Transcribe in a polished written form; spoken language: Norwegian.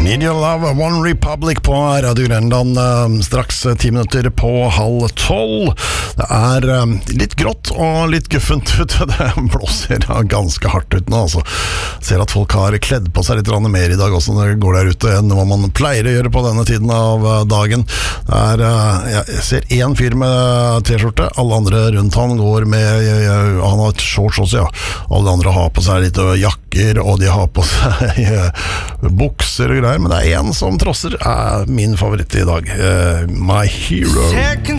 Need Your Love, One Republic på Radio Grenland, straks 10 minutter på 11:30. Det litt grått og litt guffent ute. Det blåser ganske hardt ut nå, altså. Ser at folk har kledd på seg litt mer i dag også når det går der ute enn hva man pleier å gjøre på denne tiden av dagen. Jeg ser en fyr med t-skjorte, alle andre rundt han går med, han har et shorts også, ja. Alle andre har på seg litt jakker, og de har på seg bukser og greier, men det en som trosser min favoritt i dag, My Hero.